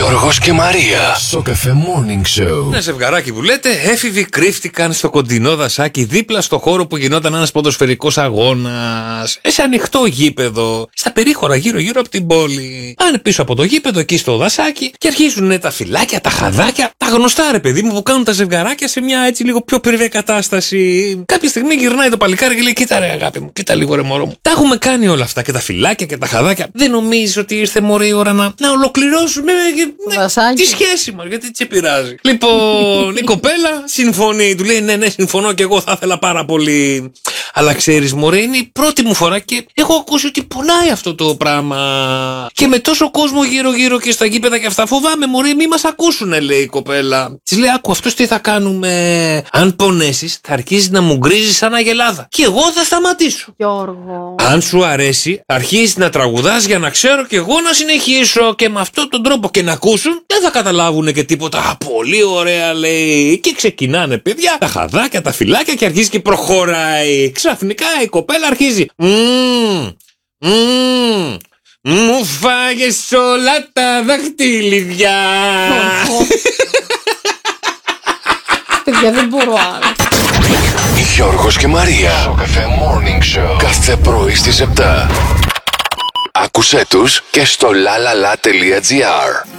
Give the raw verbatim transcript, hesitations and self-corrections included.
Γιώργος και Μαρία. Στο Cafe Morning Show. Ένα ζευγαράκι που λέτε, έφηβοι κρύφτηκαν στο κοντινό δασάκι δίπλα στο χώρο που γινόταν ένας ποδοσφαιρικός αγώνας. Σε ανοιχτό γήπεδο, στα περίχωρα γύρω-γύρω από την πόλη. Πάνε πίσω από το γήπεδο, εκεί στο δασάκι, και αρχίζουν τα φυλάκια, τα χαδάκια, τα γνωστά ρε παιδί μου που κάνουν τα ζευγαράκια σε μια έτσι λίγο πιο πριβέ κατάσταση. Κάποια στιγμή γυρνάει το παλικάρι και λέει: Κοίτα ρε αγάπη μου, κοίτα λίγο ρε μωρό μου. Τα έχουμε κάνει όλα αυτά και τα φυλάκια και τα χαδάκια. Δεν νομίζεις ότι ήρθε μωρέ η ώρα να, να ολοκληρώσουμε ναι, τη σχέση μας, γιατί τι πειράζει. Λοιπόν, η κοπέλα συμφωνεί, του λέει: Ναι, ναι, συμφωνώ και εγώ θα ήθελα πάρα πολύ. Αλλά ξέρεις, μωρέ, είναι η πρώτη μου φορά και έχω ακούσει ότι πονάει αυτό το πράγμα. Και με τόσο κόσμο γύρω-γύρω και στα γήπεδα και αυτά, φοβάμαι, μωρέ, μη μας ακούσουνε, λέει η κοπέλα. Της λέει: Άκου, αυτός τι θα κάνουμε. Αν πονέσεις, θα αρχίσεις να μου γκρίζεις σαν αγελάδα. Και εγώ θα σταματήσω. Γιώργο. Αν σου αρέσει, θα αρχίσεις να τραγουδάς για να ξέρω και εγώ να συνεχίσω. Και με αυτόν τον τρόπο και να ακούσουν, δεν θα καταλάβουν και τίποτα. Α, πολύ ωραία, λέει. Και ξεκινάνε, παιδιά, τα χαδάκια, τα φυλάκια και αρχίζει και προχωράει. Ξαφνικά η κοπέλα αρχίζει. Μμμ, μμμ, μου φάγες όλα τα δαχτυλιδιά. Παιδιά, δεν μπορώ άλλο. Γιώργος και Μαρία. Στο Cafe Morning Show. Κάθε πρωί στις επτά. Άκουσέ τους και στο lalala.gr.